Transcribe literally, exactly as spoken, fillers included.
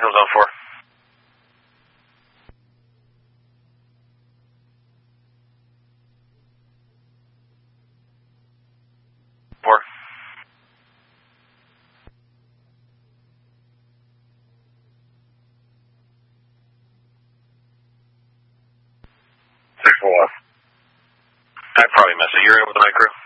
Central Zone four. Four. Six one. I probably missed it. You're in with the night crew?